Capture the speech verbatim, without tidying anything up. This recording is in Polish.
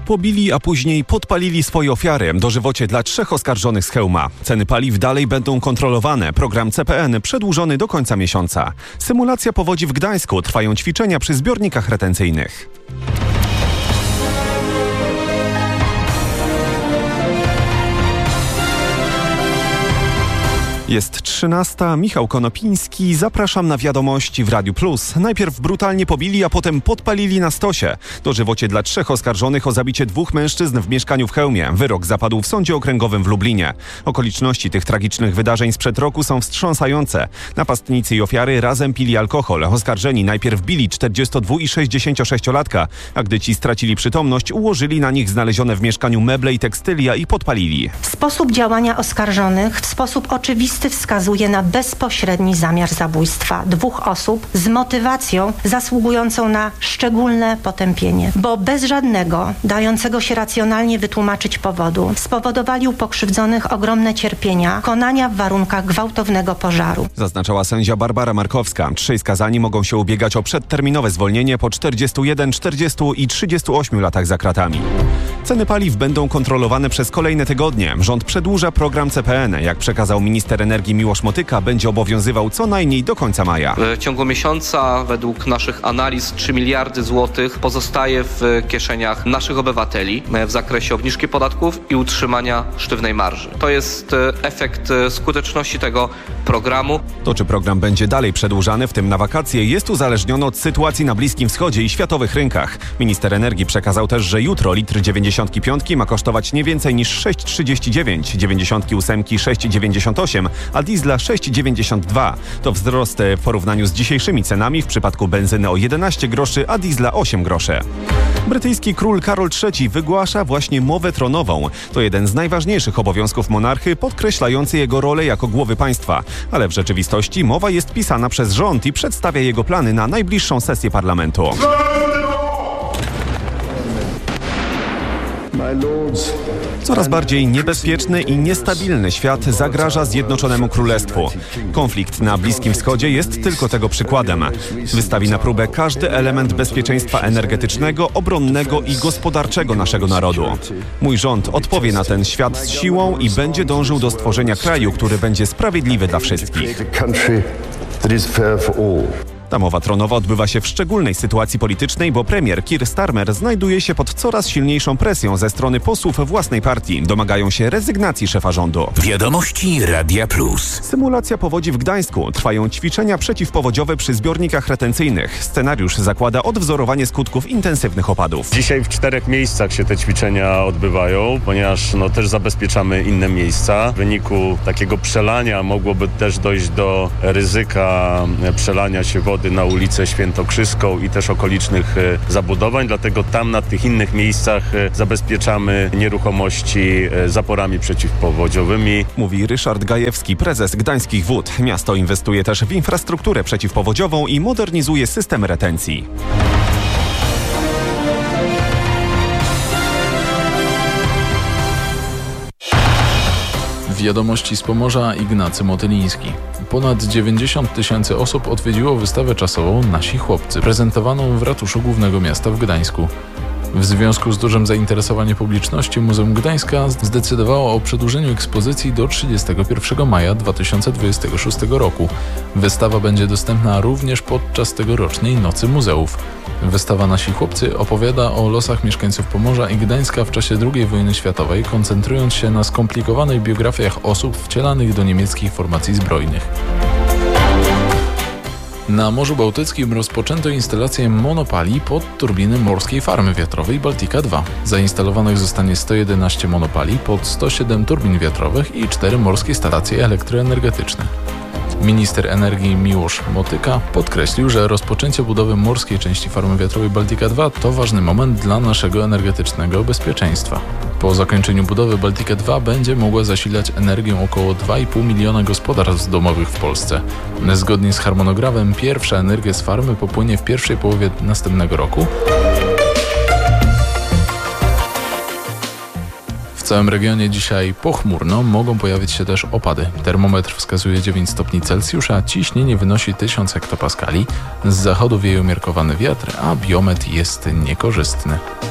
Pobili, a później podpalili swoje ofiary. Dożywocie dla trzech oskarżonych z Chełma. Ceny paliw dalej będą kontrolowane. Program C P N przedłużony do końca miesiąca. Symulacja powodzi w Gdańsku. Trwają ćwiczenia przy zbiornikach retencyjnych. Jest trzynasta. Michał Konopiński. Zapraszam na wiadomości w Radiu Plus. Najpierw brutalnie pobili, a potem podpalili na stosie. Dożywocie dla trzech oskarżonych o zabicie dwóch mężczyzn w mieszkaniu w Chełmie. Wyrok zapadł w Sądzie Okręgowym w Lublinie. Okoliczności tych tragicznych wydarzeń sprzed roku są wstrząsające. Napastnicy i ofiary razem pili alkohol. Oskarżeni najpierw bili czterdziestodwu- i sześćdziesięciosześciolatka, a gdy ci stracili przytomność, ułożyli na nich znalezione w mieszkaniu meble i tekstylia i podpalili. Sposób działania oskarżonych w sposób oczywisty wskazuje na bezpośredni zamiar zabójstwa dwóch osób z motywacją zasługującą na szczególne potępienie, bo bez żadnego, dającego się racjonalnie wytłumaczyć powodu, spowodowali u pokrzywdzonych ogromne cierpienia, konania w warunkach gwałtownego pożaru. Zaznaczała sędzia Barbara Markowska. Trzej skazani mogą się ubiegać o przedterminowe zwolnienie po czterdziestu jeden, czterdziestu i trzydziestu ośmiu latach za kratami. Ceny paliw będą kontrolowane przez kolejne tygodnie. Rząd przedłuża program C P N. Jak przekazał minister energii Miłosz Motyka, będzie obowiązywał co najmniej do końca maja. W ciągu miesiąca według naszych analiz trzy miliardy złotych pozostaje w kieszeniach naszych obywateli w zakresie obniżki podatków i utrzymania sztywnej marży. To jest efekt skuteczności tego programu. To, czy program będzie dalej przedłużany, w tym na wakacje, jest uzależnione od sytuacji na Bliskim Wschodzie i światowych rynkach. Minister energii przekazał też, że jutro litr dziewięćdziesiątki piątki ma kosztować nie więcej niż sześć trzydzieści dziewięć, dziewięćdziesiątki ósemki sześć dziewięćdziesiąt osiem, a diesla sześć dziewięćdziesiąt dwa. To wzrost w porównaniu z dzisiejszymi cenami, w przypadku benzyny o jedenaście groszy, a diesla osiem groszy. Brytyjski król Karol trzeci wygłasza właśnie mowę tronową. To jeden z najważniejszych obowiązków monarchy, podkreślający jego rolę jako głowy państwa. Ale w rzeczywistości mowa jest pisana przez rząd i przedstawia jego plany na najbliższą sesję parlamentu. Coraz bardziej niebezpieczny i niestabilny świat zagraża Zjednoczonemu Królestwu. Konflikt na Bliskim Wschodzie jest tylko tego przykładem. Wystawi na próbę każdy element bezpieczeństwa energetycznego, obronnego i gospodarczego naszego narodu. Mój rząd odpowie na ten świat z siłą i będzie dążył do stworzenia kraju, który będzie sprawiedliwy dla wszystkich. Ta mowa tronowa odbywa się w szczególnej sytuacji politycznej, bo premier Keir Starmer znajduje się pod coraz silniejszą presją ze strony posłów własnej partii. Domagają się rezygnacji szefa rządu. Wiadomości Radia Plus. Symulacja powodzi w Gdańsku. Trwają ćwiczenia przeciwpowodziowe przy zbiornikach retencyjnych. Scenariusz zakłada odwzorowanie skutków intensywnych opadów. Dzisiaj w czterech miejscach się te ćwiczenia odbywają, ponieważ no, też zabezpieczamy inne miejsca. W wyniku takiego przelania mogłoby też dojść do ryzyka przelania się wody na ulicę Świętokrzyską i też okolicznych zabudowań, dlatego tam na tych innych miejscach zabezpieczamy nieruchomości zaporami przeciwpowodziowymi. Mówi Ryszard Gajewski, prezes Gdańskich Wód. Miasto inwestuje też w infrastrukturę przeciwpowodziową i modernizuje system retencji. Wiadomości z Pomorza, Ignacy Motyliński. Ponad dziewięćdziesiąt tysięcy osób odwiedziło wystawę czasową Nasi Chłopcy, prezentowaną w ratuszu głównego miasta w Gdańsku. W związku z dużym zainteresowaniem publiczności Muzeum Gdańska zdecydowało o przedłużeniu ekspozycji do trzydziestego pierwszego maja dwa tysiące dwudziestego szóstego roku. Wystawa będzie dostępna również podczas tegorocznej Nocy Muzeów. Wystawa Nasi Chłopcy opowiada o losach mieszkańców Pomorza i Gdańska w czasie drugiej wojny światowej, koncentrując się na skomplikowanych biografiach osób wcielanych do niemieckich formacji zbrojnych. Na Morzu Bałtyckim rozpoczęto instalację monopali pod turbiny morskiej farmy wiatrowej Baltica dwa. Zainstalowanych zostanie sto jedenaście monopali pod sto siedem turbin wiatrowych i cztery morskie stacje elektroenergetyczne. Minister energii Miłosz Motyka podkreślił, że rozpoczęcie budowy morskiej części farmy wiatrowej Baltica dwa to ważny moment dla naszego energetycznego bezpieczeństwa. Po zakończeniu budowy Baltica dwa będzie mogła zasilać energią około dwa i pół miliona gospodarstw domowych w Polsce. Zgodnie z harmonogramem pierwsza energia z farmy popłynie w pierwszej połowie następnego roku. W całym regionie dzisiaj pochmurno, mogą pojawić się też opady. Termometr wskazuje dziewięć stopni Celsjusza, ciśnienie wynosi tysiąc hektopaskali. Z zachodu wieje umiarkowany wiatr, a biometr jest niekorzystny.